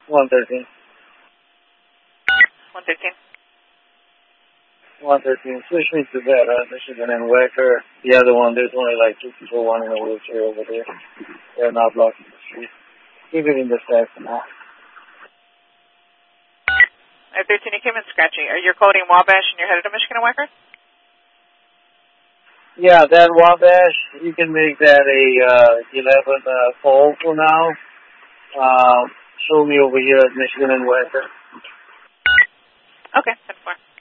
113. 113. 113. Switch me to that, Michigan and Wacker. The other one, there's only like 2 people, one in a wheelchair over there. They're not blocking the street. Keep it in the stack for now. 13, you came in scratchy. Are you coding Wabash and you're headed to Michigan and Wacker? Yeah, that Wabash, you can make that a 11 fold for now. Show me over here at Michigan and Wacker. Okay, 10-4.